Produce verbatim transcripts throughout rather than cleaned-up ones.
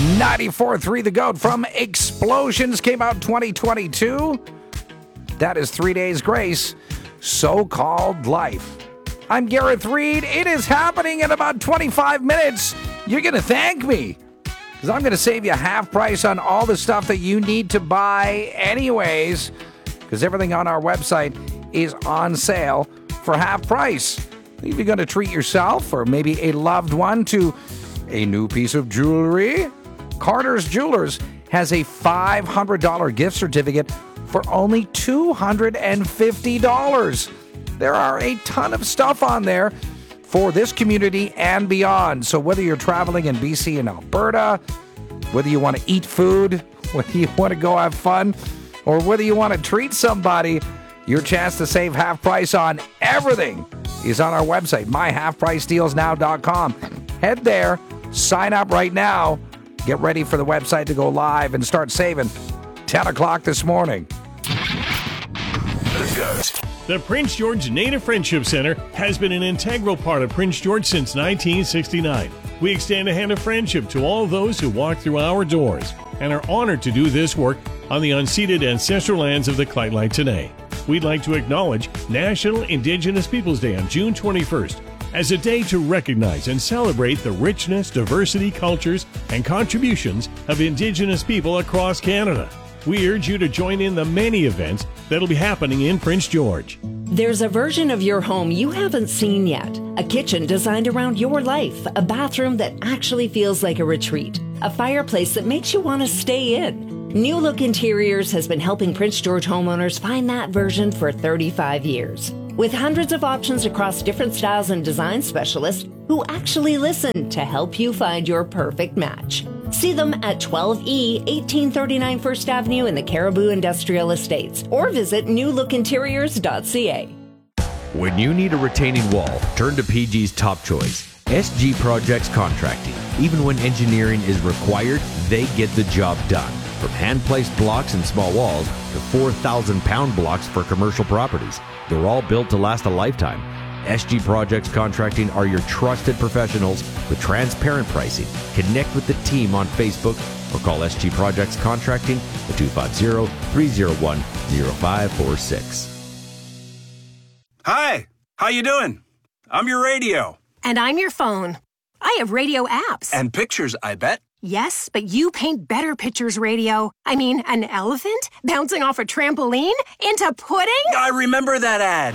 ninety-four point three The Goat from Explosions came out twenty twenty-two. That is Three Days Grace, So-Called Life. I'm Gareth Reed. It is happening in about twenty-five minutes. You're going to thank me because I'm going to save you half price on all the stuff that you need to buy anyways, because everything on our website is on sale for half price. If you're going to treat yourself or maybe a loved one to a new piece of jewelry, Carter's Jewelers has a five hundred dollars gift certificate for only two hundred fifty dollars. There are a ton of stuff on there for this community and beyond. So whether you're traveling in B C and Alberta, whether you want to eat food, whether you want to go have fun, or whether you want to treat somebody, your chance to save half price on everything is on our website, my half price deals now dot com. Head there, sign up right now, get ready for the website to go live and start saving ten o'clock this morning. The Goat. The Prince George Native Friendship Center has been an integral part of Prince George since nineteen sixty-nine. We extend a hand of friendship to all those who walk through our doors and are honored to do this work on the unceded ancestral lands of the Lheidli T'enneh. We'd like to acknowledge National Indigenous Peoples Day on June twenty-first as a day to recognize and celebrate the richness, diversity, cultures, and contributions of Indigenous people across Canada. We urge you to join in the many events that'll be happening in Prince George. There's a version of your home you haven't seen yet. A kitchen designed around your life. A bathroom that actually feels like a retreat. A fireplace that makes you want to stay in. New Look Interiors has been helping Prince George homeowners find that version for thirty-five years. With hundreds of options across different styles and design specialists who actually listen to help you find your perfect match. See them at twelve E, eighteen thirty-nine First Avenue in the Caribou Industrial Estates, or visit new look interiors dot c a. When you need a retaining wall, turn to P G's top choice, S G Projects Contracting. Even when engineering is required, they get the job done. From hand-placed blocks and small walls to four thousand pound blocks for commercial properties, they're all built to last a lifetime. S G Projects Contracting are your trusted professionals with transparent pricing. Connect with the team on Facebook or call S G Projects Contracting at two five zero, three zero one, zero five four six. Hi, how you doing? I'm your radio. And I'm your phone. I have radio apps. And pictures, I bet. Yes, but you paint better pictures, radio. I mean, an elephant bouncing off a trampoline into pudding? I remember that ad.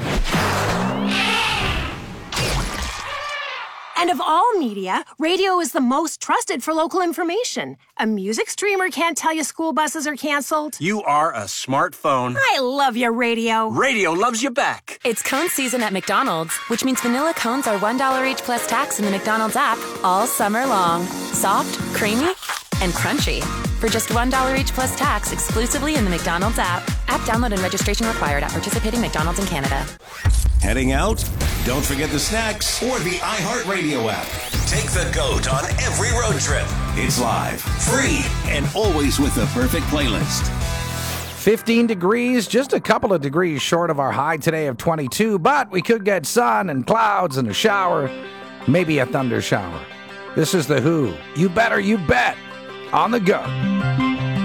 And of all media, radio is the most trusted for local information. A music streamer can't tell you school buses are canceled. You are a smartphone. I love your radio. Radio loves you back. It's cone season at McDonald's, which means vanilla cones are one dollar each plus tax in the McDonald's app all summer long. Soft, creamy, and crunchy. For just one dollar each plus tax exclusively in the McDonald's app. App download and registration required at participating McDonald's in Canada. Heading out? Don't forget the snacks or the iHeartRadio app. Take the Goat on every road trip. It's live, free, and always with the perfect playlist. fifteen degrees, just a couple of degrees short of our high today of twenty-two, but we could get sun and clouds and a shower, maybe a thunder shower. This is The Who. You better, you bet. On the Go.